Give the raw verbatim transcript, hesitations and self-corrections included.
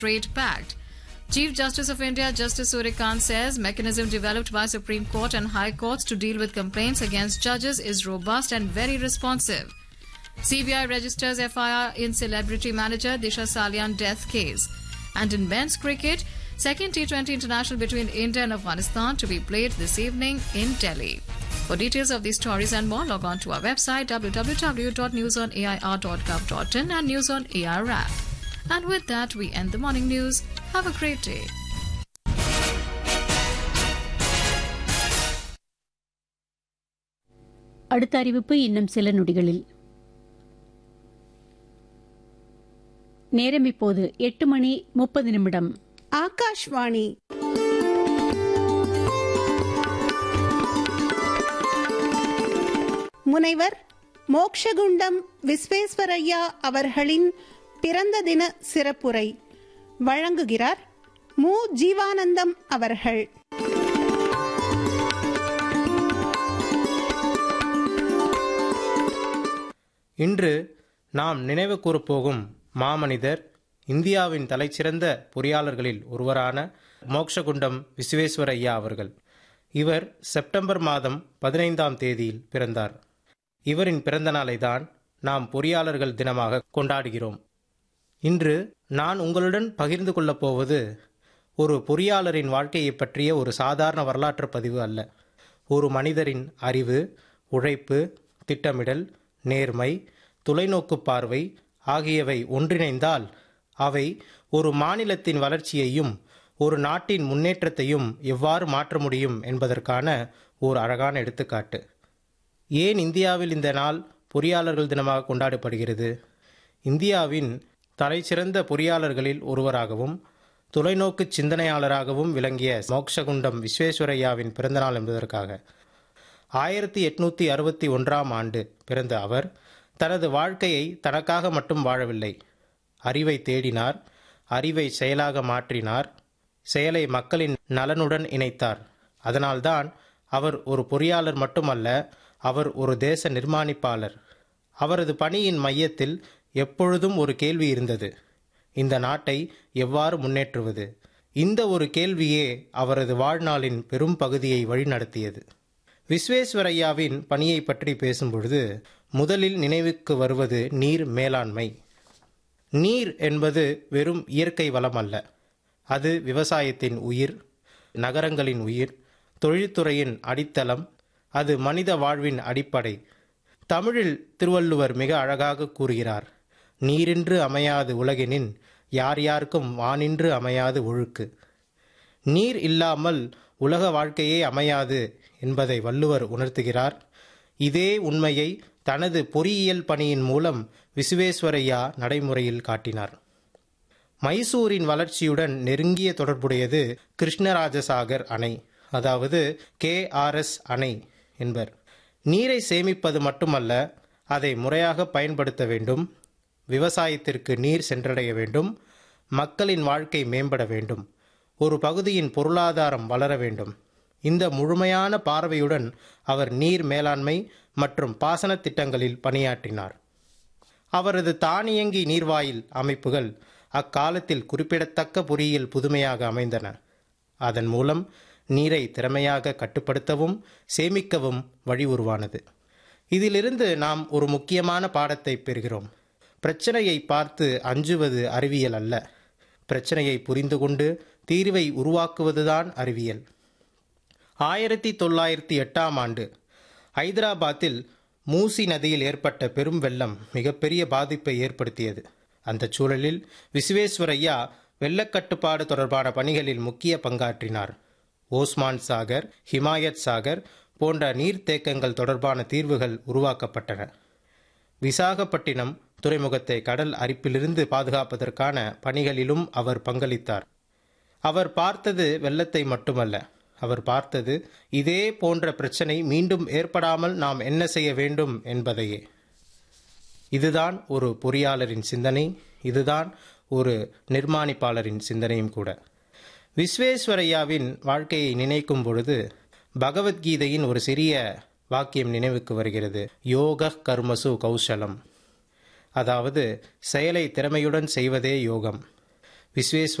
Trade Pact. Chief Justice of India Justice Surikant says mechanism developed by Supreme Court and High Courts to deal with complaints against judges is robust and very responsive. C B I registers F I R in celebrity manager Disha Salian death case. And in men's cricket, second T twenty international between India and Afghanistan to be played this evening in Delhi. For details of these stories and more, log on to our website w w w dot news on a i r dot gov dot in and News on A R app. And with that, we end the morning news. Have a great day. அடுத்த அறிவிப்பு இன்னும் சில நொடிகளில். நேரம் இப்போது எட்டு மணி முப்பது நிமிடம். ஆகாஷ்வாணி முனைவர் மோக்ஷகுண்டம் விஸ்வேஸ்வரய்யா அவர்களின் பிறந்த தின சிறப்புரை வழங்குகிறார் மு ஜீவானந்தம் அவர்கள். இன்று நாம் நினைவு கூறப்போகும் மாமனிதர் இந்தியாவின் தலைச்சிறந்த பொறியாளர்களில் ஒருவரான மோக்ஷகுண்டம் விஸ்வேஸ்வரய்யா அவர்கள். இவர் செப்டம்பர் மாதம் பதினைந்தாம் தேதியில் பிறந்தார். இவரின் பிறந்த நாளை தான் நாம் பொறியாளர்கள் தினமாக கொண்டாடுகிறோம். இன்று நான் உங்களுடன் பகிர்ந்து கொள்ளப் போவது ஒரு பொறியாளரின் வாழ்க்கையை பற்றிய ஒரு சாதாரண வரலாற்று பதிவு அல்ல. ஒரு மனிதரின் அறிவு, உழைப்பு, திட்டமிடல், நேர்மை, தொலைநோக்கு பார்வை ஆகியவை ஒன்றிணைந்தால் அவை ஒரு மாநிலத்தின் வளர்ச்சியையும் ஒரு நாட்டின் முன்னேற்றத்தையும் எவ்வாறு மாற்ற முடியும் என்பதற்கான ஒரு அழகான எடுத்துக்காட்டு. ஏன் இந்தியாவில் இந்த நாள் பொறியாளர்கள் தினமாக கொண்டாடப்படுகிறது? இந்தியாவின் தலைச்சிறந்த பொறியாளர்களில் ஒருவராகவும் தொலைநோக்கு சிந்தனையாளராகவும் விளங்கிய மோக்ஷகுண்டம் விஸ்வேஸ்வரய்யாவின் பிறந்தநாள் என்பதற்காக. ஆயிரத்தி எட்நூற்றி அறுபத்தி ஒன்றாம் ஆண்டு பிறந்த அவர் தனது வாழ்க்கையை தனக்காக மட்டும் வாழவில்லை. அறிவை தேடினார், அறிவை செயலாக மாற்றினார், செயலை மக்களின் நலனுடன் இணைத்தார். அதனால்தான் அவர் ஒரு பொறியாளர் மட்டுமல்ல, அவர் ஒரு தேச நிர்மாணிப்பாளர். அவரது பணியின் மையத்தில் எப்பொழுதும் ஒரு கேள்வி இருந்தது: இந்த நாட்டை எவ்வாறு முன்னேற்றுவது? இந்த ஒரு கேள்வியே அவரது வாழ்நாளின் பெரும் பகுதியை வழிநடத்தியது. விஸ்வேஸ்வரய்யாவின் பணியை பற்றி பேசும்பொழுது முதலில் நினைவுக்கு வருவது நீர் மேலாண்மை. நீர் என்பது வெறும் இயற்கை வளம் அல்ல, அது விவசாயத்தின் உயிர், நகரங்களின் உயிர், தொழில்துறையின் அடித்தளம், அது மனித வாழ்வின் அடிப்படை. தமிழில் திருவள்ளுவர் மிக அழகாக கூறுகிறார்: நீரின்று அமையாது உலகினின் யார் யாருக்கும் வானின்று அமையாது ஒழுக்கு. நீர் இல்லாமல் உலக வாழ்க்கையே அமையாது என்பதை வள்ளுவர் உணர்த்துகிறார். இதே உண்மையை தனது பொறியியல் பணியின் மூலம் விஸ்வேஸ்வரய்யா நடைமுறையில் காட்டினார். மைசூரின் வளர்ச்சியுடன் நெருங்கிய தொடர்புடையது கிருஷ்ணராஜசாகர் அணை, அதாவது கே ஆர் எஸ் அணை என்பர். நீரை சேமிப்பது மட்டுமல்ல, அதை முறையாக பயன்படுத்த வேண்டும், விவசாயத்திற்கு நீர் சென்றடைய வேண்டும், மக்களின் வாழ்க்கை மேம்பட வேண்டும், ஒரு பகுதியின் பொருளாதாரம் வளர வேண்டும். இந்த முழுமையான பார்வையுடன் அவர் நீர் மேலாண்மை மற்றும் பாசன திட்டங்களில் பணியாற்றினார். அவரது தானியங்கி நீர்வாயில் அமைப்புகள் அக்காலத்தில் குறிப்பிடத்தக்க பொறியியல் புதுமையாக அமைந்தன. அதன் மூலம் நீரை திறமையாக கட்டுப்படுத்தவும் சேமிக்கவும் வழி உருவானது. இதிலிருந்து நாம் ஒரு முக்கியமான பாடத்தை பெறுகிறோம். பிரச்சனையை பார்த்து அஞ்சுவது அறிவியல் அல்ல, பிரச்சனையை புரிந்து கொண்டு தீர்வை உருவாக்குவதுதான் அறிவியல். ஆயிரத்தி தொள்ளாயிரத்தி எட்டாம் ஆண்டு ஹைதராபாத்தில் மூசி நதியில் ஏற்பட்ட பெரும் வெள்ளம் மிகப்பெரிய பாதிப்பை ஏற்படுத்தியது. அந்த சூழலில் விஸ்வேஸ்வரய்யா வெள்ளக்கட்டுப்பாடு தொடர்பான பணிகளில் முக்கிய பங்காற்றினார். ஓஸ்மான் சாகர், ஹிமாயத் சாகர் போன்ற நீர்த்தேக்கங்கள் தொடர்பான தீர்வுகள் உருவாக்கப்பட்டன. விசாகப்பட்டினம் துறைமுகத்தை கடல் அரிப்பிலிருந்து பாதுகாப்பதற்கான பணிகளிலும் அவர் பங்களித்தார். அவர் பார்த்தது வெள்ளத்தை மட்டுமல்ல, அவர் பார்த்தது இதே போன்ற பிரச்சனை மீண்டும் ஏற்படாமல் நாம் என்ன செய்ய வேண்டும் என்பதையே. இதுதான் ஒரு பொறியாளரின் சிந்தனை, இதுதான் ஒரு நிர்மாணிப்பாளரின் சிந்தனையும் கூட. விஸ்வேஸ்வரய்யாவின் வாழ்க்கையை நினைக்கும் பொழுது பகவத்கீதையின் ஒரு சிறிய வாக்கியம் நினைவுக்கு வருகிறது: யோக கர்மசு கௌசலம், அதாவது செயலை திறமையுடன் செய்வதே யோகம். விஸ்வேஸ்வர